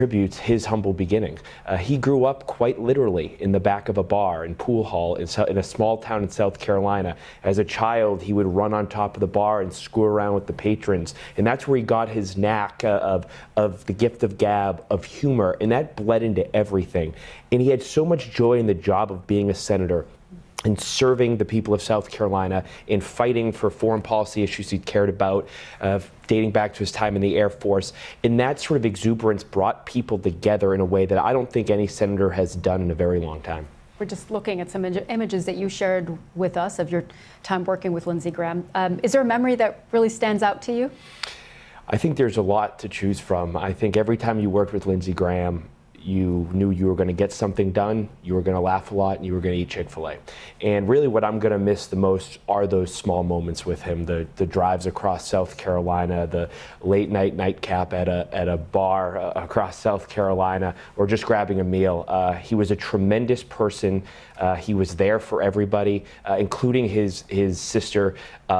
attributes his humble beginning. He grew up quite literally in the back of a bar in Pool Hall in a small town in South Carolina. As a child, he would run on top of the bar and screw around with the patrons. And that's where he got his knack of the gift of gab, of humor, and that bled into everything. And he had so much joy in the job of being a senator and serving the people of South Carolina, in fighting for foreign policy issues he cared about, dating back to his time in the Air Force. And that sort of exuberance brought people together in a way that I don't think any senator has done in a very long time. We're just looking at some images that you shared with us of your time working with Lindsey Graham. Is there a memory that really stands out to you? I think there's a lot to choose from. I think every time you worked with Lindsey Graham, you knew you were going to get something done, you were going to laugh a lot, and you were going to eat Chick-fil-A. And really what I'm going to miss the most are those small moments with him, the drives across South Carolina, the late night nightcap at a bar across South Carolina, or just grabbing a meal. He was a tremendous person. He was there for everybody, including his sister,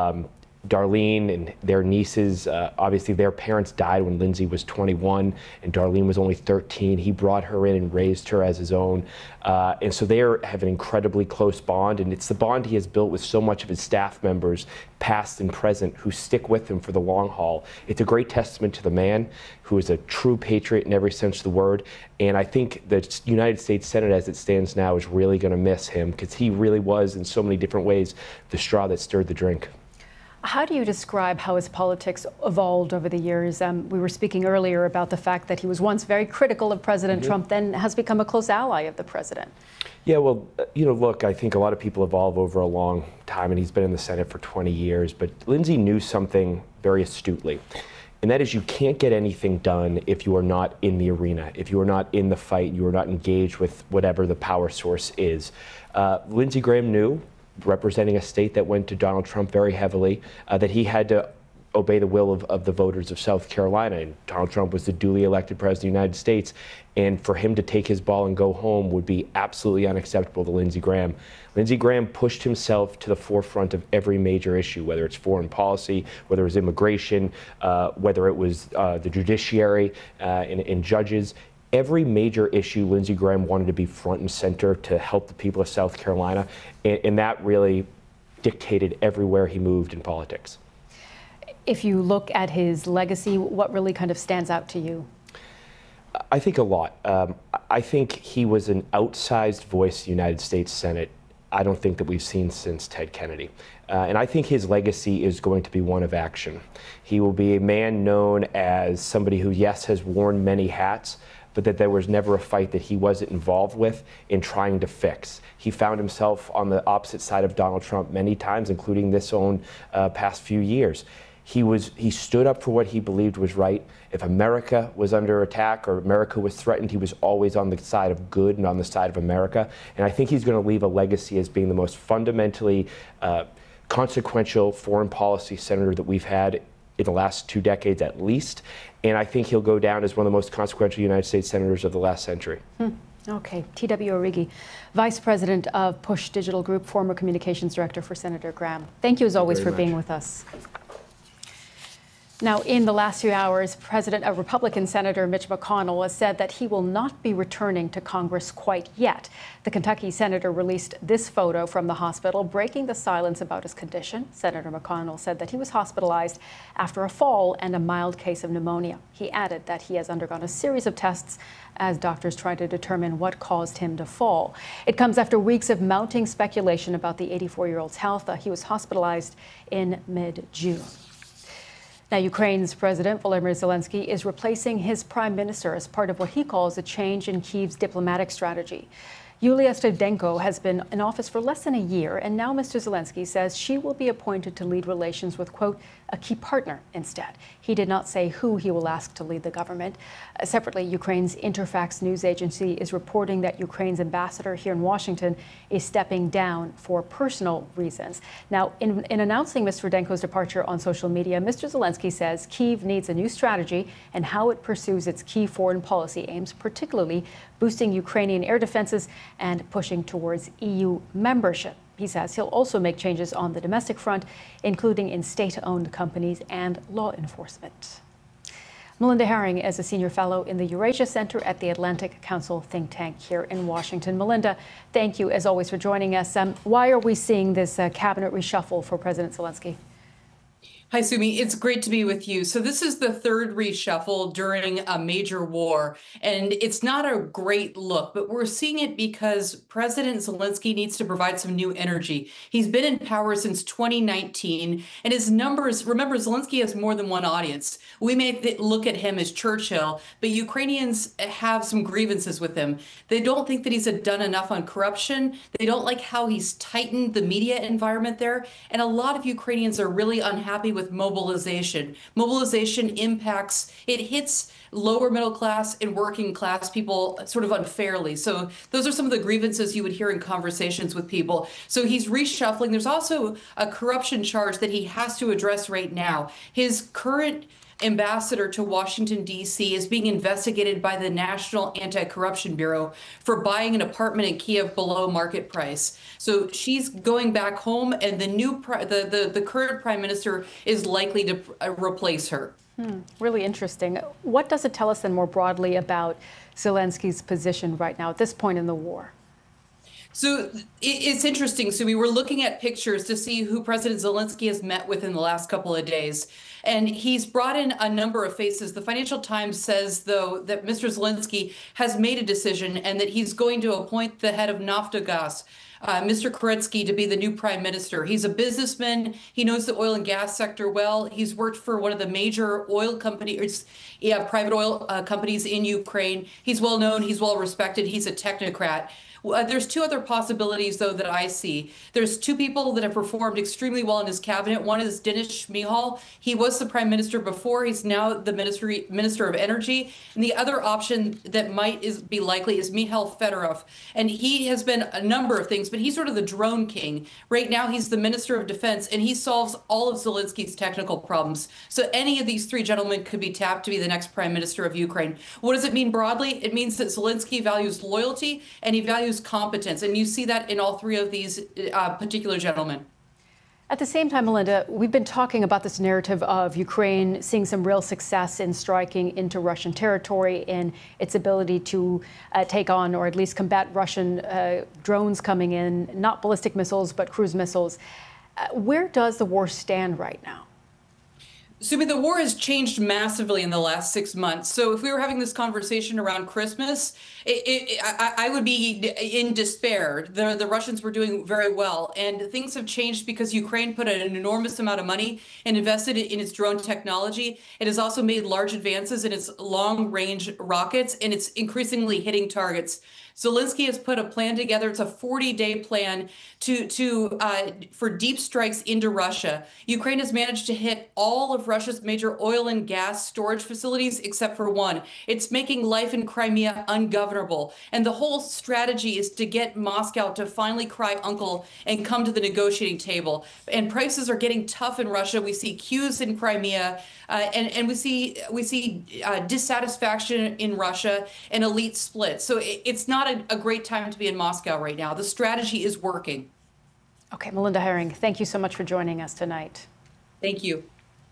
Darlene, and their nieces. Obviously their parents died when Lindsey was 21 and Darlene was only 13. He brought her in and raised her as his own. And so they have an incredibly close bond, and it's the bond he has built with so much of his staff members, past and present, who stick with him for the long haul. It's a great testament to the man who is a true patriot in every sense of the word. And I think the United States Senate as it stands now is really going to miss him, because he really was, in so many different ways, the straw that stirred the drink. How do you describe how his politics evolved over the years? We were speaking earlier about the fact that he was once very critical of President Trump, then has become a close ally of the president. Yeah, well, look, I think a lot of people evolve over a long time, and he's been in the Senate for 20 years. But Lindsey knew something very astutely, and that is you can't get anything done if you are not in the arena, if you are not in the fight, you are not engaged with whatever the power source is. Lindsey Graham knew, representing a state that went to Donald Trump very heavily, that he had to obey the will of the voters of South Carolina. And Donald Trump was the duly elected president of the United States. And for him to take his ball and go home would be absolutely unacceptable to Lindsey Graham. Lindsey Graham pushed himself to the forefront of every major issue, whether it's foreign policy, whether it was immigration, whether it was the judiciary and judges. Every major issue, Lindsey Graham wanted to be front and center to help the people of South Carolina, and that really dictated everywhere he moved in politics. If you look at his legacy, what really kind of stands out to you? I think a lot. I think he was an outsized voice in the United States Senate. I don't think that we've seen since Ted Kennedy. And I think his legacy is going to be one of action. He will be a man known as somebody who, yes, has worn many hats, but that there was never a fight that he wasn't involved with in trying to fix. He found himself on the opposite side of Donald Trump many times, including this own past few years. He stood up for what he believed was right. If America was under attack or America was threatened, he was always on the side of good and on the side of America. And I think he's going to leave a legacy as being the most fundamentally consequential foreign policy senator that we've had in the last 2 decades at least. And I think he'll go down as one of the most consequential United States senators of the last century. Okay. T.W. Origi, Vice President of Push Digital Group, former Communications Director for Senator Graham. Thank you as always for being with us. Now, in the last few hours, Republican Senator Mitch McConnell has said that he will not be returning to Congress quite yet. The Kentucky senator released this photo from the hospital, breaking the silence about his condition. Senator McConnell said that he was hospitalized after a fall and a mild case of pneumonia. He added that he has undergone a series of tests as doctors try to determine what caused him to fall. It comes after weeks of mounting speculation about the 84-year-old's health. He was hospitalized in mid-June. Now, Ukraine's President Volodymyr Zelensky is replacing his prime minister as part of what he calls a change in Kyiv's diplomatic strategy. Yulia Sviridenko has been in office for less than a year, and now Mr. Zelensky says she will be appointed to lead relations with, quote, a key partner instead. He did not say who he will ask to lead the government. Separately, Ukraine's Interfax news agency is reporting that Ukraine's ambassador here in Washington is stepping down for personal reasons. Now, in announcing Ms. Sviridenko's departure on social media, Mr. Zelensky says Kyiv needs a new strategy and how it pursues its key foreign policy aims, particularly boosting Ukrainian air defenses and pushing towards EU membership. He says he'll also make changes on the domestic front, including in state-owned companies and law enforcement. Melinda Herring is a senior fellow in the Eurasia Center at the Atlantic Council think tank here in Washington. Melinda, thank you as always for joining us. Why are we seeing this cabinet reshuffle for President Zelensky? Hi, Sumi. It's great to be with you. So this is the third reshuffle during a major war, and it's not a great look, but we're seeing it because President Zelensky needs to provide some new energy. He's been in power since 2019, and his numbers, remember, Zelensky has more than one audience. We may look at him as Churchill, but Ukrainians have some grievances with him. They don't think that he's done enough on corruption. They don't like how he's tightened the media environment there, and a lot of Ukrainians are really unhappy with mobilization. Mobilization impacts, it hits lower middle class and working class people sort of unfairly. So those are some of the grievances you would hear in conversations with people. So he's reshuffling. There's also a corruption charge that he has to address right now. His current ambassador to Washington, D.C. is being investigated by the National Anti-Corruption Bureau for buying an apartment in Kiev below market price. So she's going back home, and the current prime minister is likely to replace her. Really interesting. What does it tell us then more broadly about Zelensky's position right now at this point in the war? So it's interesting. So we were looking at pictures to see who President Zelensky has met with in the last couple of days. And he's brought in a number of faces. The Financial Times says, though, that Mr. Zelensky has made a decision and that he's going to appoint the head of Naftogaz, Mr. Kerensky, to be the new prime minister. He's a businessman. He knows the oil and gas sector well. He's worked for one of the major oil companies, private oil companies in Ukraine. He's well known. He's well respected. He's a technocrat. There's two other possibilities, though, that I see. There's two people that have performed extremely well in his cabinet. One is Denis Shmyhal. He was the prime minister before. He's now the minister of energy. And the other option that might be likely is Mikhail Fedorov. And he has been a number of things, but he's sort of the drone king. Right now, he's the minister of defense, and he solves all of Zelensky's technical problems. So any of these three gentlemen could be tapped to be the next prime minister of Ukraine. What does it mean broadly? It means that Zelensky values loyalty and he values competence, and you see that in all three of these particular gentlemen. At the same time, Melinda, we've been talking about this narrative of Ukraine seeing some real success in striking into Russian territory, in its ability to take on or at least combat Russian drones coming in, not ballistic missiles, but cruise missiles. Where does the war stand right now? Sumi, the war has changed massively in the last 6 months. So if we were having this conversation around Christmas, I would be in despair. The Russians were doing very well, and things have changed because Ukraine put an enormous amount of money and invested in its drone technology. It has also made large advances in its long-range rockets, and it's increasingly hitting targets. Zelensky has put a plan together. It's a 40-day plan for deep strikes into Russia. Ukraine has managed to hit all of Russia's major oil and gas storage facilities except for one. It's making life in Crimea ungovernable. And the whole strategy is to get Moscow to finally cry uncle and come to the negotiating table. And prices are getting tough in Russia. We see queues in Crimea, and we see dissatisfaction in Russia and elite split. So it's not a great time to be in Moscow right now. The strategy is working. Okay, Melinda Herring, thank you so much for joining us tonight. Thank you.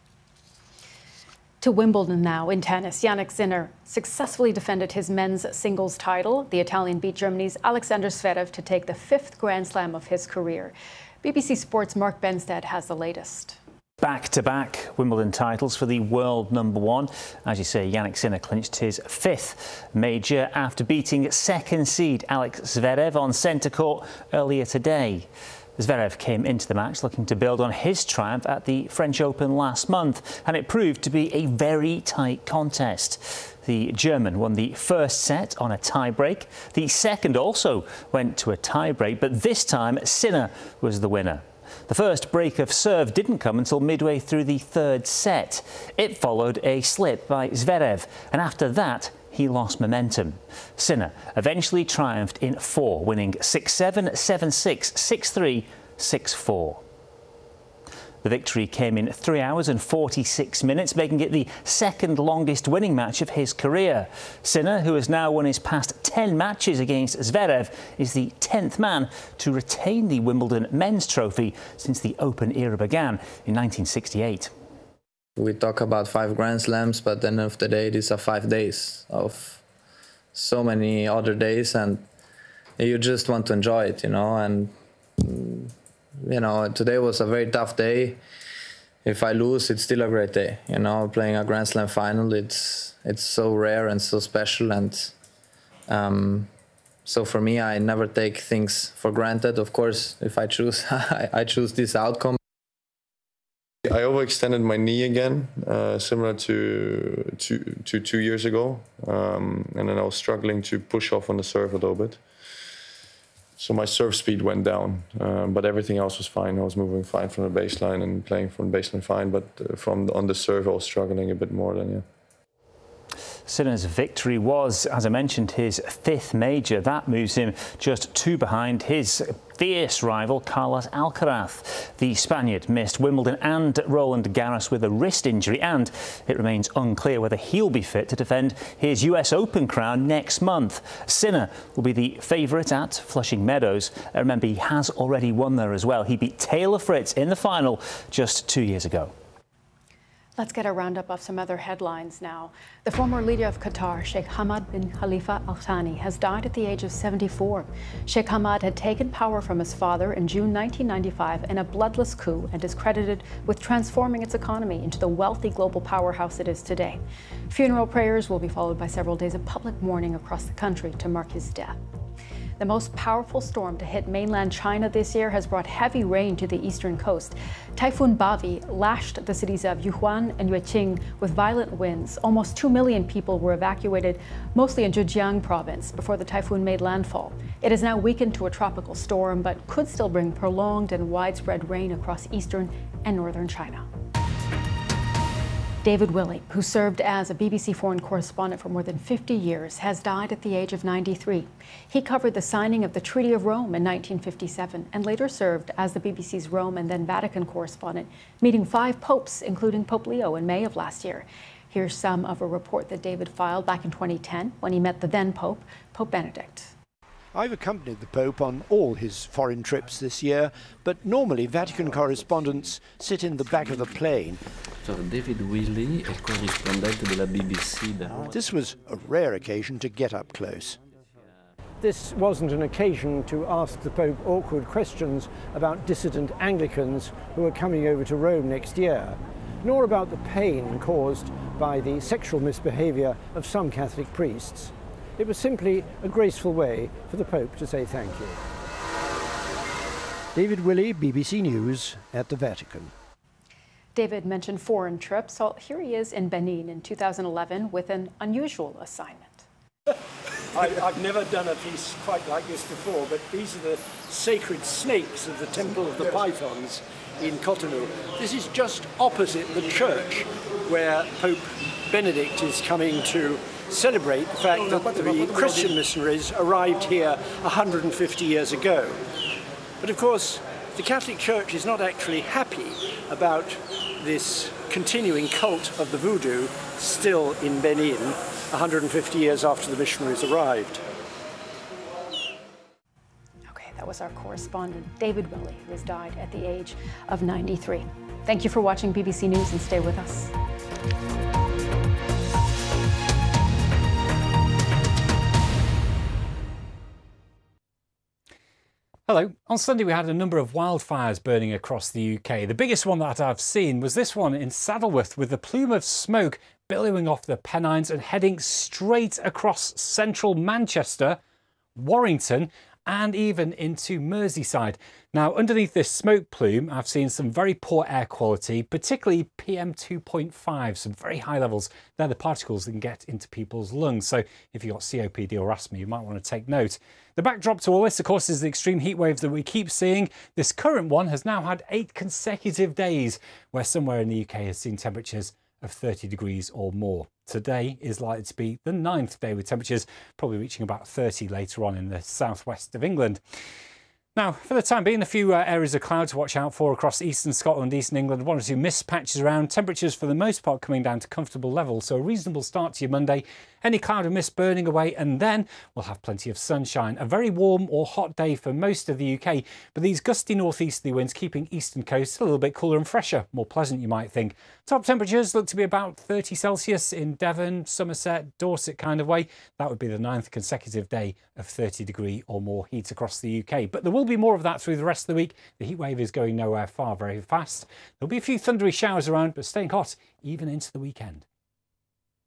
To Wimbledon now in tennis. Jannik Sinner successfully defended his men's singles title. The Italian beat Germany's Alexander Zverev to take the 5th Grand Slam of his career. BBC Sports' Mark Benstead has the latest. Back-to-back Wimbledon titles for the world #1. As you say, Jannik Sinner clinched his 5th major after beating second seed Alex Zverev on centre court earlier today. Zverev came into the match looking to build on his triumph at the French Open last month, and it proved to be a very tight contest. The German won the first set on a tie-break. The second also went to a tie-break, but this time Sinner was the winner. The first break of serve didn't come until midway through the third set. It followed a slip by Zverev, and after that, he lost momentum. Sinner eventually triumphed in 4, winning 6-7, 7-6, 6-3, 6-4. The victory came in 3 hours and 46 minutes, making it the second longest winning match of his career. Sinner, who has now won his past 10 matches against Zverev, is the 10th man to retain the Wimbledon men's trophy since the Open era began in 1968. We talk about 5 Grand Slams, but at the end of the day, these are 5 days of so many other days, and you just want to enjoy it, you know. And you know, today was a very tough day. If I lose, it's still a great day, you know. Playing a Grand Slam final, it's so rare and so special, and so for me, I never take things for granted. Of course, if I choose, I choose this outcome. I overextended my knee again, similar to 2 years ago, and then I was struggling to push off on the serve a little bit. So my serve speed went down, but everything else was fine. I was moving fine from the baseline and playing from the baseline fine, but on the serve I was struggling a bit more than, yeah. Sinner's victory was, as I mentioned, his 5th major. That moves him just 2 behind his fierce rival Carlos Alcaraz. The Spaniard missed Wimbledon and Roland Garros with a wrist injury, and it remains unclear whether he'll be fit to defend his US Open crown next month. Sinner will be the favourite at Flushing Meadows. Remember, he has already won there as well. He beat Taylor Fritz in the final just 2 years ago. Let's get a roundup of some other headlines now. The former leader of Qatar, Sheikh Hamad bin Khalifa Al Thani, has died at the age of 74. Sheikh Hamad had taken power from his father in June 1995 in a bloodless coup and is credited with transforming its economy into the wealthy global powerhouse it is today. Funeral prayers will be followed by several days of public mourning across the country to mark his death. The most powerful storm to hit mainland China this year has brought heavy rain to the eastern coast. Typhoon Bavi lashed the cities of Yuhuan and Yueqing with violent winds. Almost 2 million people were evacuated, mostly in Zhejiang province, before the typhoon made landfall. It has now weakened to a tropical storm, but could still bring prolonged and widespread rain across eastern and northern China. David Willey, who served as a BBC foreign correspondent for more than 50 years, has died at the age of 93. He covered the signing of the Treaty of Rome in 1957 and later served as the BBC's Rome and then Vatican correspondent, meeting 5 popes, including Pope Leo, in May of last year. Here's some of a report that David filed back in 2010 when he met the then Pope, Pope Benedict. I've accompanied the Pope on all his foreign trips this year, but normally Vatican correspondents sit in the back of the plane. David Willey, correspondent de la BBC. This was a rare occasion to get up close. This wasn't an occasion to ask the Pope awkward questions about dissident Anglicans who are coming over to Rome next year, nor about the pain caused by the sexual misbehaviour of some Catholic priests. It was simply a graceful way for the Pope to say thank you. David Willey, BBC News at the Vatican. David mentioned foreign trips. So here he is in Benin in 2011 with an unusual assignment. I've never done a piece quite like this before, but these are the sacred snakes of the Temple of the Pythons in Cotonou. This is just opposite the church where Pope Benedict is coming to celebrate the fact that the Christian missionaries arrived here 150 years ago. But of course, the Catholic Church is not actually happy about this continuing cult of the voodoo still in Benin 150 years after the missionaries arrived. Okay, that was our correspondent, David Willey, who has died at the age of 93. Thank you for watching BBC News and stay with us. Hello. On Sunday we had a number of wildfires burning across the UK. The biggest one that I've seen was this one in Saddleworth, with a plume of smoke billowing off the Pennines and heading straight across central Manchester, Warrington and even into Merseyside. Now, underneath this smoke plume, I've seen some very poor air quality, particularly PM 2.5, some very high levels. They're the particles that can get into people's lungs. So if you've got COPD or asthma, you might want to take note. The backdrop to all this, of course, is the extreme heat waves that we keep seeing. This current one has now had 8 consecutive days where somewhere in the UK has seen temperatures of 30 degrees or more. Today is likely to be the 9th day with temperatures probably reaching about 30 later on in the southwest of England. Now, for the time being, a few areas of cloud to watch out for across eastern Scotland, eastern England. 1 or 2 mist patches around. Temperatures for the most part coming down to comfortable levels. So a reasonable start to your Monday Any cloud and mist burning away, and then we'll have plenty of sunshine. A very warm or hot day for most of the UK, but these gusty northeasterly winds keeping eastern coast a little bit cooler and fresher, more pleasant you might think. Top temperatures look to be about 30 Celsius in Devon, Somerset, Dorset kind of way. That would be the 9th consecutive day of 30-degree or more heat across the UK. But there will be more of that through the rest of the week. The heat wave is going nowhere far very fast. There'll be a few thundery showers around, but staying hot even into the weekend.